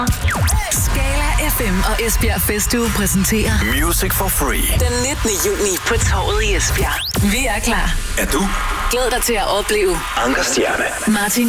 Skala FM og Esbjerg Festuge præsenterer Music for Free. Den 19. juni på Torvet i Esbjerg. Vi er klar. Er du? Glæd dig til at opleve Anker Stjerne, Martin